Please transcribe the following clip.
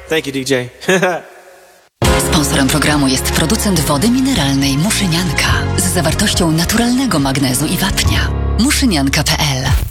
Thank you, DJ. Sponsorem programu jest producent wody mineralnej Muszynianka z zawartością naturalnego magnezu i wapnia. Muszynianka.pl